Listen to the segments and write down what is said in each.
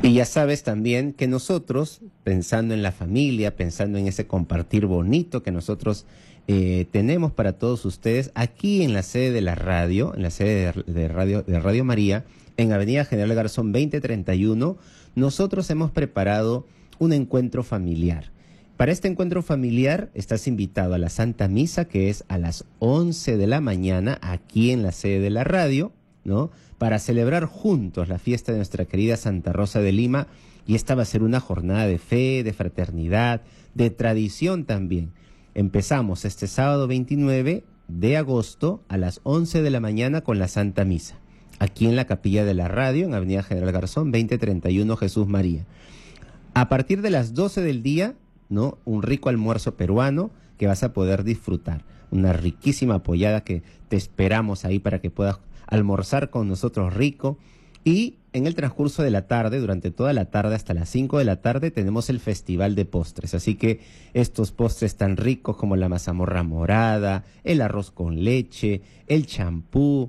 Y ya sabes también que nosotros, pensando en la familia, pensando en ese compartir bonito que nosotros tenemos para todos ustedes, aquí en la sede de la radio, en la sede de Radio María, en Avenida General Garzón 2031, nosotros hemos preparado un encuentro familiar. Para este encuentro familiar estás invitado a la Santa Misa, que es a las 11 de la mañana, aquí en la sede de la radio, ¿no? Para celebrar juntos la fiesta de nuestra querida Santa Rosa de Lima, y esta va a ser una jornada de fe, de fraternidad, de tradición también. Empezamos este sábado 29 de agosto a las 11 de la mañana con la Santa Misa, aquí en la Capilla de la Radio, en Avenida General Garzón 2031 Jesús María. A partir de las 12 del día, ¿no? Un rico almuerzo peruano que vas a poder disfrutar, una riquísima pollada que te esperamos ahí para que puedas almorzar con nosotros rico. Y en el transcurso de la tarde, durante toda la tarde hasta las 5 de la tarde, tenemos el Festival de Postres. Así que estos postres tan ricos como la mazamorra morada, el arroz con leche, el champú,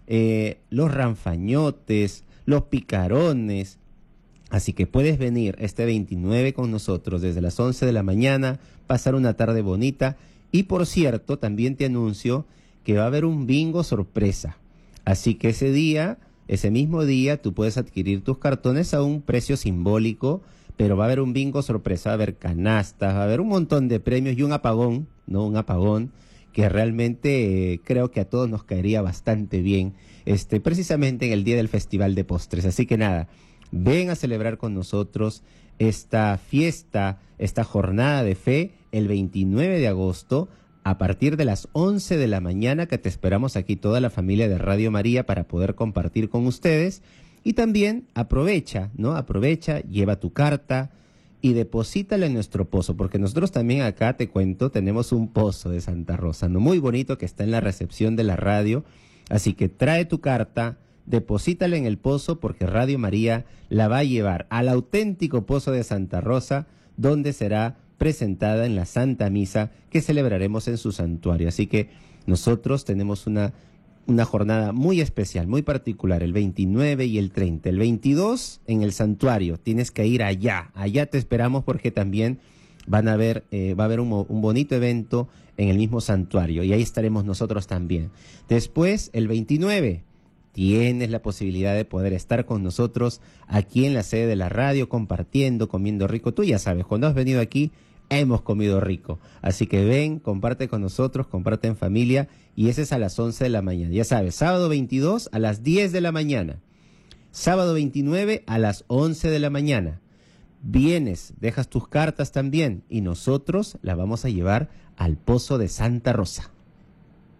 los ranfañotes, los picarones. Así que puedes venir este 29 con nosotros desde las 11 de la mañana, pasar una tarde bonita. Y por cierto, también te anuncio que va a haber un bingo sorpresa. Así que ese mismo día, tú puedes adquirir tus cartones a un precio simbólico, pero va a haber un bingo sorpresa, va a haber canastas, va a haber un montón de premios y un apagón, ¿no? Un apagón que realmente creo que a todos nos caería bastante bien, precisamente en el día del Festival de Postres. Así que nada, ven a celebrar con nosotros esta fiesta, esta jornada de fe, el 29 de agosto, a partir de las 11 de la mañana, que te esperamos aquí toda la familia de Radio María para poder compartir con ustedes. Y también aprovecha, ¿no? Aprovecha, lleva tu carta y deposítala en nuestro pozo, porque nosotros también acá, te cuento, tenemos un pozo de Santa Rosa, ¿no? Muy bonito, que está en la recepción de la radio. Así que trae tu carta, deposítala en el pozo, porque Radio María la va a llevar al auténtico pozo de Santa Rosa, donde será presentada en la Santa Misa que celebraremos en su santuario. Así que nosotros tenemos una jornada muy especial, muy particular, el 29 y el 30. El 22 en el santuario, tienes que ir allá te esperamos, porque también va a haber un bonito evento en el mismo santuario, y ahí estaremos nosotros también. Después, el 29, tienes la posibilidad de poder estar con nosotros aquí en la sede de la radio, compartiendo, comiendo rico. Tú ya sabes, cuando has venido aquí, hemos comido rico. Así que ven, comparte con nosotros, comparte en familia, y ese es a las 11 de la mañana. Ya sabes, sábado 22 a las 10 de la mañana. Sábado 29 a las 11 de la mañana. Vienes, dejas tus cartas también, y nosotros la vamos a llevar al Pozo de Santa Rosa.